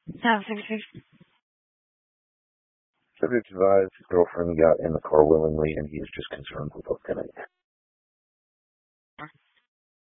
No, seriously. Subject advised, his girlfriend got in the car willingly, and he is just concerned with what's going to